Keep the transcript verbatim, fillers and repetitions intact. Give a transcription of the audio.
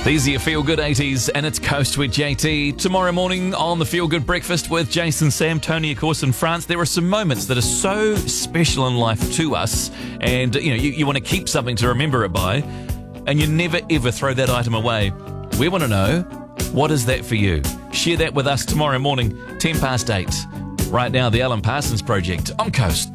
These are your Feel Good eighties, and it's Coast with J T. Tomorrow morning on the Feel Good Breakfast with Jason, Sam, Tony, of course, in France, there are some moments that are so special in life to us, and you know you, you want to keep something to remember it by, and you never ever throw that item away. We want to know, what is that for you? Share that with us tomorrow morning, ten past eight. Right now, the Alan Parsons Project on Coast.